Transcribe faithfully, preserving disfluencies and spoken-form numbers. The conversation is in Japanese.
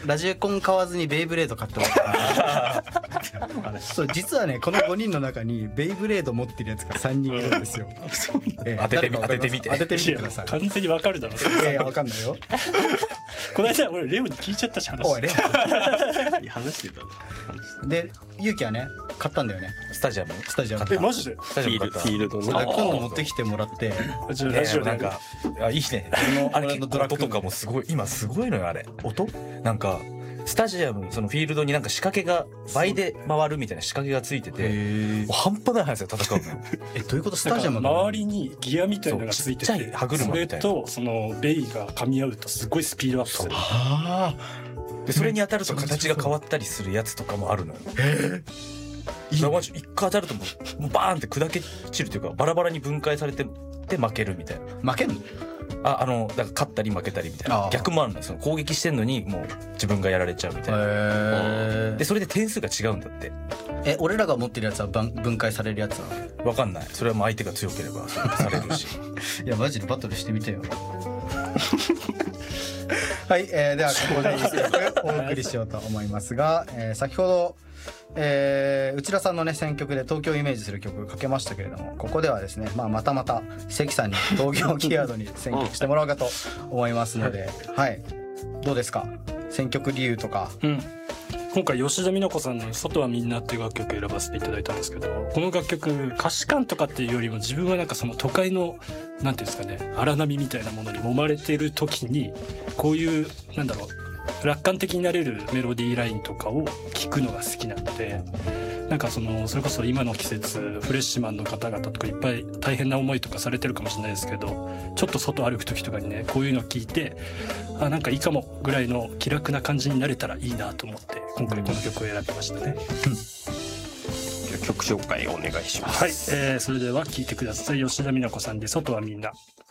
ラジコン買わずにベイブレード買ってもらったそう実はねこのごにんの中にベイブレード持ってるやつがさんにんいるんですよ、えー、 当ててみ当ててみて当ててみてください。 完全にわかるだろいやいやわかんないよこの間俺レオに聞いちゃったし話。 おいレオ話してたオでユウキはね買ったんだよねスタジアムスタジアムえマジでスタジアム買ったフィールドね。 今度持ってきてもらってじゃあラジオでなんかあいいねあれ結構音とかもすごい今すごいのよあれ音なんかスタジアムそのフィールドになんか仕掛けが倍で回るみたいな仕掛けがついててもう半端ない速さで戦うのよえどういうことスタジアムなんか周りにギアみたいなのがついてそうちっちゃいて歯車みたいなそれとそのベイが噛み合うとすごいスピードアップする。 あでそれに当たると形が変わったりするやつとかもあるのよいやマジ一回当たるともうもうバーンって砕け散るというかバラバラに分解されてで負けるみたいな負けんのああのだから勝ったり負けたりみたいあーな逆もあるのよその攻撃してんのにもう自分がやられちゃうみたいなへでそれで点数が違うんだってえ俺らが持ってるやつは分分解されるやつなの？ わかんないそれはもう相手が強ければそれされるしいやマジでバトルしてみてよはい、えー、ではここで一曲お送りしようと思いますが、えー、先ほど、えー、内田さんのね選曲で東京をイメージする曲かけましたけれどもここではですね、まあ、またまた関さんに東京キーワードに選曲してもらおうかと思いますので、はいどうですか選曲理由とか。 うん今回吉田美奈子さんの「外はみんな」っていう楽曲選ばせていただいたんですけどこの楽曲歌詞感とかっていうよりも自分はなんかその都会のなんていうんですかね荒波みたいなものに揉まれてる時にこういうなんだろう楽観的になれるメロディーラインとかを聴くのが好きなのでなんかそのそれこそ今の季節フレッシュマンの方々とかいっぱい大変な思いとかされてるかもしれないですけどちょっと外歩く時とかにねこういうの聞いてあなんかいいかもぐらいの気楽な感じになれたらいいなと思って今回この曲を選びましたね。 曲紹介お願いします。 はい、えー、それでは聴いてください。吉田美奈子さんで外はみんな。